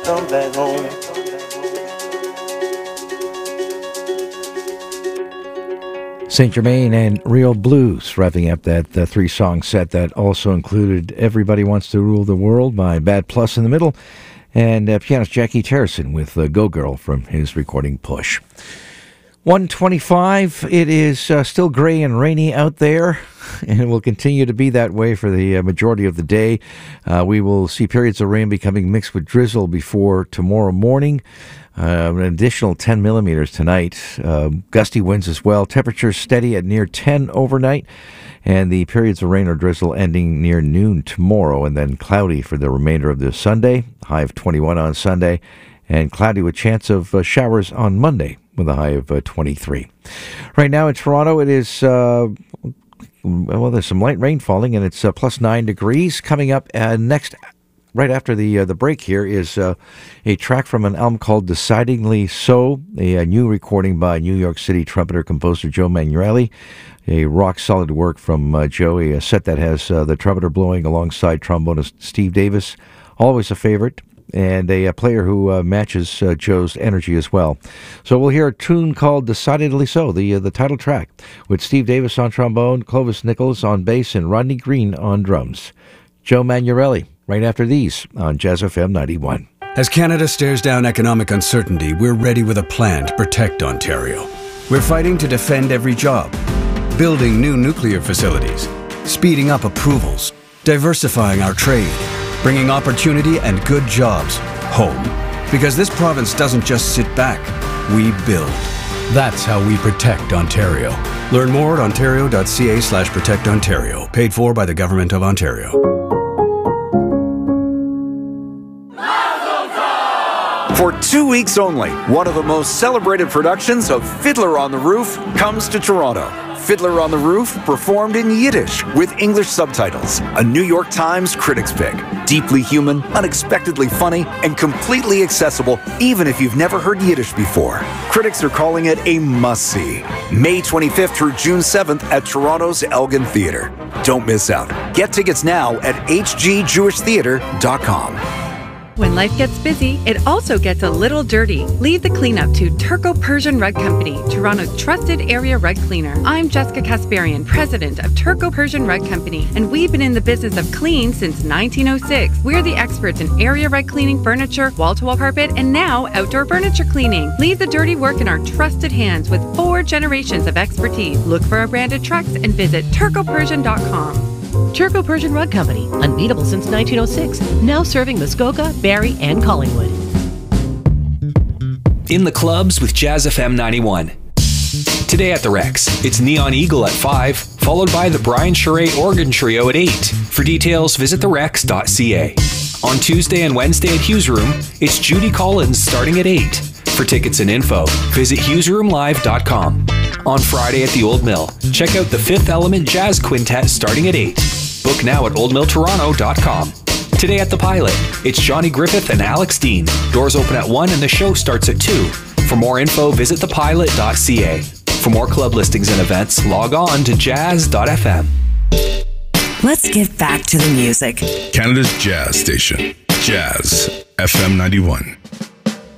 come back home. Saint Germain and Real Blues wrapping up that three-song set that also included Everybody Wants to Rule the World by Bad Plus in the middle, and pianist Jackie Terrison with Go Girl from his recording Push. 1:25, it is still gray and rainy out there, and it will continue to be that way for the majority of the day. We will see periods of rain becoming mixed with drizzle before tomorrow morning. An additional 10 millimeters tonight. Gusty winds as well. Temperatures steady at near 10 overnight. And the periods of rain or drizzle ending near noon tomorrow. And then cloudy for the remainder of the Sunday. High of 21 on Sunday. And cloudy with chance of showers on Monday with a high of 23. Right now in Toronto, it is... well, there's some light rain falling, and it's plus 9 degrees. Coming up next... Right after the break here is a track from an album called Decidedly So, a new recording by New York City trumpeter-composer Joe Manueli, a rock-solid work from Joe, a set that has the trumpeter blowing alongside trombonist Steve Davis, always a favorite, and a player who matches Joe's energy as well. So we'll hear a tune called Decidedly So, the title track, with Steve Davis on trombone, Clovis Nichols on bass, and Rodney Green on drums. Joe Manueli. Right after these on Jazz FM 91. As Canada stares down economic uncertainty, we're ready with a plan to protect Ontario. We're fighting to defend every job, building new nuclear facilities, speeding up approvals, diversifying our trade, bringing opportunity and good jobs home. Because this province doesn't just sit back, we build. That's how we protect Ontario. Learn more at ontario.ca/protectontario. Paid for by the Government of Ontario. For 2 weeks only, one of the most celebrated productions of Fiddler on the Roof comes to Toronto. Fiddler on the Roof, performed in Yiddish with English subtitles. A New York Times critics pick. Deeply human, unexpectedly funny, and completely accessible even if you've never heard Yiddish before. Critics are calling it a must-see. May 25th through June 7th at Toronto's Elgin Theatre. Don't miss out. Get tickets now at hgjewishtheatre.com. When life gets busy, it also gets a little dirty. Leave the cleanup to Turco Persian Rug Company, Toronto's trusted area rug cleaner. I'm Jessica Kasparian, president of Turco Persian Rug Company, and we've been in the business of clean since 1906. We're the experts in area rug cleaning, furniture, wall-to-wall carpet, and now outdoor furniture cleaning. Leave the dirty work in our trusted hands with 4 generations of expertise. Look for our branded trucks and visit turcopersian.com. Turco Persian Rug Company, unbeatable since 1906, now serving Muskoka, Barrie, and Collingwood. In the clubs with Jazz FM 91. Today at the Rex, it's Neon Eagle at 5, followed by the Brian Charest Organ Trio at 8. For details, visit therex.ca. On Tuesday and Wednesday at Hughes Room, it's Judy Collins starting at 8. For tickets and info, visit hughesroomlive.com. On Friday at the Old Mill, check out the Fifth Element Jazz Quintet starting at 8. Book now at oldmilltoronto.com. Today at the Pilot, it's Johnny Griffith and Alex Dean. Doors open at 1 and the show starts at 2. For more info, visit thepilot.ca. For more club listings and events, log on to jazz.fm. Let's get back to the music. Canada's Jazz Station, Jazz FM 91.